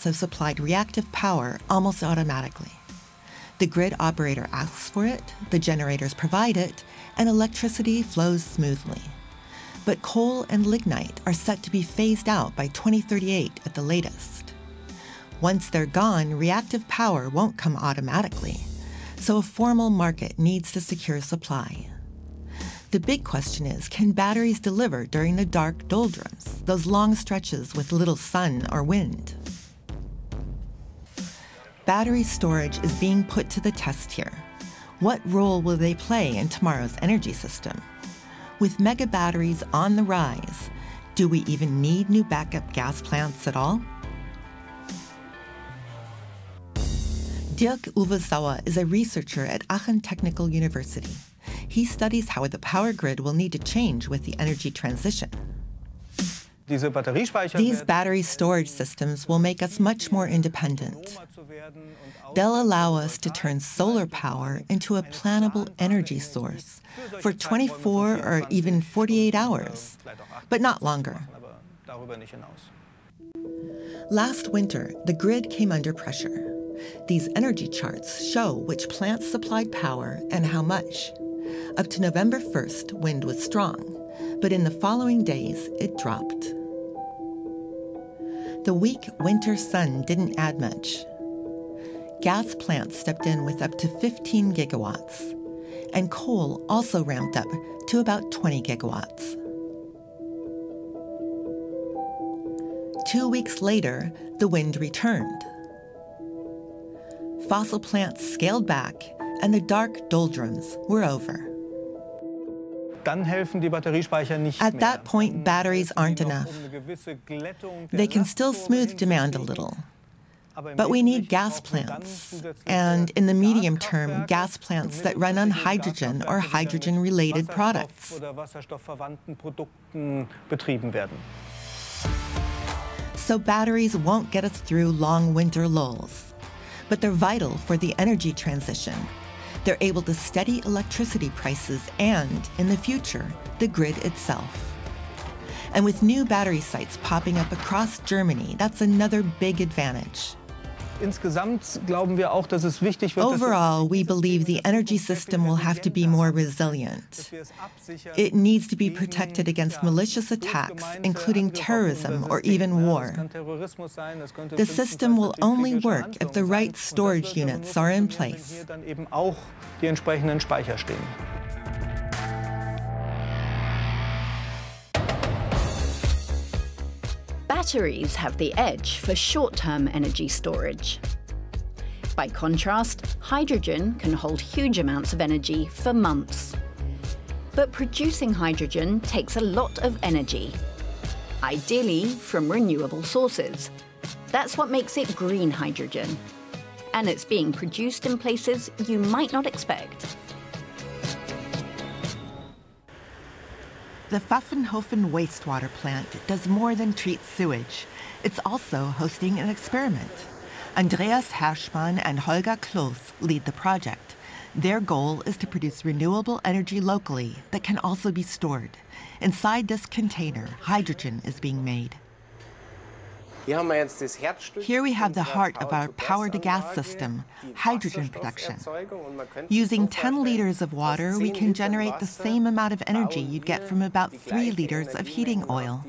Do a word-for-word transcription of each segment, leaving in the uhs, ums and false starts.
plants have supplied reactive power almost automatically. The grid operator asks for it, the generators provide it, and electricity flows smoothly. But coal and lignite are set to be phased out by twenty thirty-eight at the latest. Once they're gone, reactive power won't come automatically, so a formal market needs to secure supply. The big question is, can batteries deliver during the dark doldrums, those long stretches with little sun or wind? Battery storage is being put to the test here. What role will they play in tomorrow's energy system? With mega batteries on the rise, do we even need new backup gas plants at all? Dirk-Uwe Sauer is a researcher at Aachen Technical University. He studies how the power grid will need to change with the energy transition. These battery storage systems will make us much more independent. They'll allow us to turn solar power into a plannable energy source for twenty-four or even forty-eight hours, but not longer. Last winter, the grid came under pressure. These energy charts show which plants supplied power and how much. Up to November first, wind was strong, but in the following days, it dropped. The weak winter sun didn't add much. Gas plants stepped in with up to fifteen gigawatts, and coal also ramped up to about twenty gigawatts. Two weeks later, the wind returned. Fossil plants scaled back, and the dark doldrums were over. At that point, batteries aren't enough. They can still smooth demand a little. But we need gas plants, and in the medium term, gas plants that run on hydrogen or hydrogen-related products. So batteries won't get us through long winter lulls, but they're vital for the energy transition. They're able to steady electricity prices and, in the future, the grid itself. And with new battery sites popping up across Germany, that's another big advantage. Overall, we believe the energy system will have to be more resilient. It needs to be protected against malicious attacks, including terrorism or even war. The system will only work if the right storage units are in place. Batteries have the edge for short-term energy storage. By contrast, hydrogen can hold huge amounts of energy for months. But producing hydrogen takes a lot of energy, ideally from renewable sources. That's what makes it green hydrogen. And it's being produced in places you might not expect. The Pfaffenhofen wastewater plant does more than treat sewage. It's also hosting an experiment. Andreas Herschmann and Holger Kloos lead the project. Their goal is to produce renewable energy locally that can also be stored. Inside this container, hydrogen is being made. Here we have the heart of our power-to-gas system, hydrogen production. Using ten liters of water, we can generate the same amount of energy you'd get from about three liters of heating oil.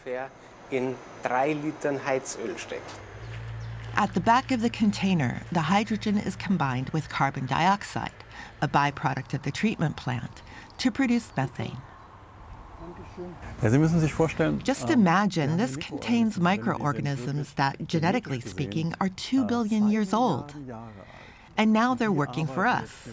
At the back of the container, the hydrogen is combined with carbon dioxide, a byproduct of the treatment plant, to produce methane. Just imagine this contains microorganisms that, genetically speaking, are two billion years old. And now they're working for us.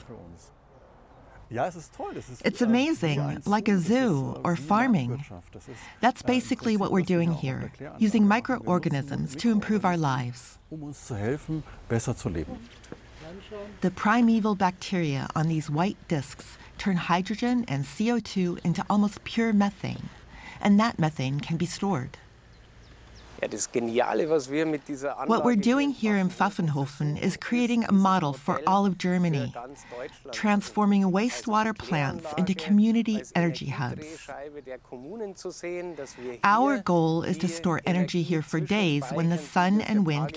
It's amazing, like a zoo or farming. That's basically what we're doing here, using microorganisms to improve our lives. The primeval bacteria on these white discs turn hydrogen and C O two into almost pure methane, and that methane can be stored. What we're doing here in Pfaffenhofen is creating a model for all of Germany, transforming wastewater plants into community energy hubs. Our goal is to store energy here for days when the sun and wind